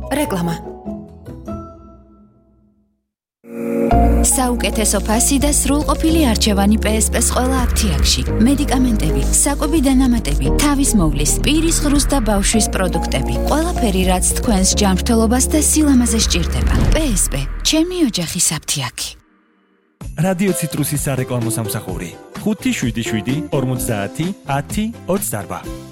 რეკლამა. საუკეთესო ფასი და სრულყოფილი არჩევანი PSP-ს ყველა აფთიაქში. მედიკამენტები, საკვები დანამატები, თავის მოვლის, პირის ღრუს და ბავშვის პროდუქტები. ყველაფერი, რაც თქვენს ჯანმრთელობას და სილამაზეს სჭირდება. PSP, ჩემი ოჯახის აფთიაქი. რადიო ციტრუსის სარეკლამო სამსახური 577 50 10 28